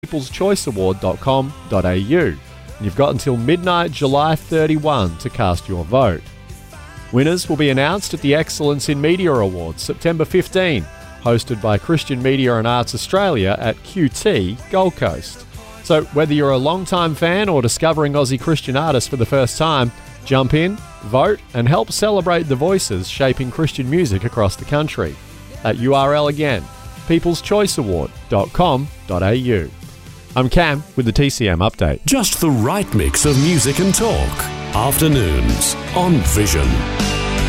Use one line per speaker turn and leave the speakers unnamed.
peopleschoiceaward.com.au. You've got until midnight July 31 to cast your vote. Winners will be announced at the Excellence in Media Awards September 15, hosted by Christian Media and Arts Australia at QT Gold Coast. So whether you're a long-time fan or discovering Aussie Christian artists for the first time, jump in, vote and help celebrate the voices shaping Christian music across the country. That URL again, peopleschoiceaward.com.au. I'm Cam with the TCM update.
Just the right mix of music and talk. Afternoons on Vision.